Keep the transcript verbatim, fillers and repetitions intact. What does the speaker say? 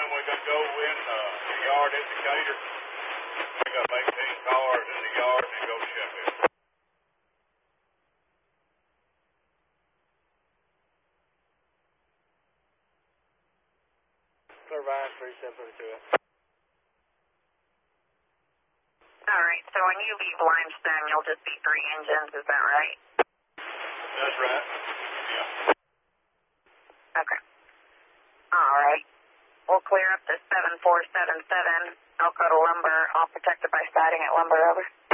when we gonna go in uh, the yard indicator? Pick up eighteen cars in the yard and go to Sheffield. Irvine three seven two. All right, so when you leave Limestone, you'll just be three engines, is that right? That's right. Yeah. Okay. All right. We'll clear up to seven four seven seven, Elko to Lumber, all protected by siding at Lumber, over.